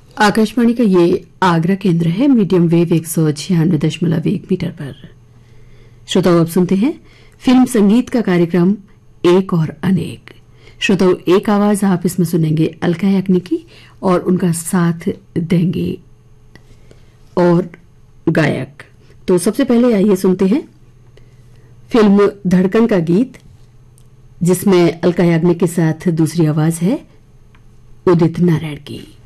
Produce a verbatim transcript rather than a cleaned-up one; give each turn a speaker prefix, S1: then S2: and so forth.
S1: आकाशवाणी का ये आगरा केंद्र है। मीडियम वेव एक सौ छियानवे दशमलव एक मीटर पर। श्रोताओं, अब सुनते हैं फिल्म संगीत का कार्यक्रम एक और अनेक। श्रोताओं, एक आवाज आप इसमें सुनेंगे अलका याग्निक की और उनका साथ देंगे और गायक। तो सबसे पहले आइए सुनते हैं फिल्म धड़कन का गीत, जिसमें अलका याग्निक के साथ दूसरी आवाज है उदित नारायण की।